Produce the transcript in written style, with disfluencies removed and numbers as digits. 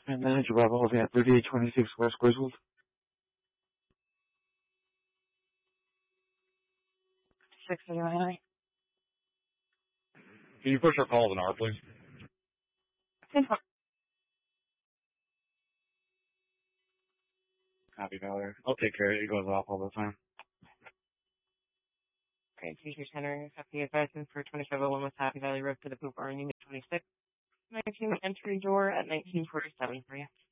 And manager Bravo at 3826 West Griswold. 689. Can you push our call to an R, please? Happy Valley. I'll take care of it. It goes off all the time. Okay, Teacher Center, happy advisement for 2701 West Happy Valley Road to the Poop Bar, Unit 26. 19 entry door at 1947 for you.